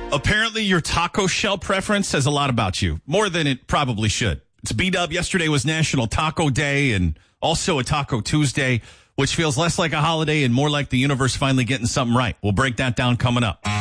Apparently, your taco shell preference says a lot about you, more than it probably should. It's B-Dub. Yesterday was National Taco Day and also a Taco Tuesday, which feels less like a holiday and more like the universe finally getting something right. We'll break that down coming up.